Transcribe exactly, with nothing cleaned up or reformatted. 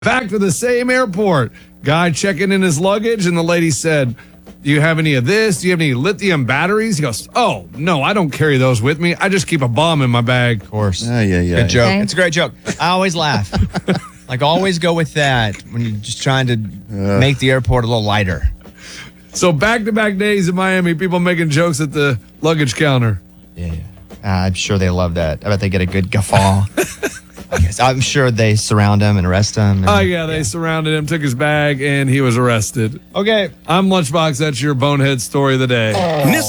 Back to the same airport. Guy checking in his luggage, and the lady said, do you have any of this? Do you have any lithium batteries? He goes, oh, no, I don't carry those with me. I just keep a bomb in my bag. Of course. Yeah, yeah, yeah. Good joke. Okay. It's a great joke. I always laugh. Like, always go with that when you're just trying to make the airport a little lighter. So back-to-back days in Miami, people making jokes at the luggage counter. Yeah, yeah. Uh, I'm sure they love that. I bet they get a good guffaw. I guess. I'm sure they surround him and arrest him. And, Oh, yeah, they surrounded him, took his bag, and he was arrested. Okay. I'm Lunchbox. That's your bonehead story of the day. Nissan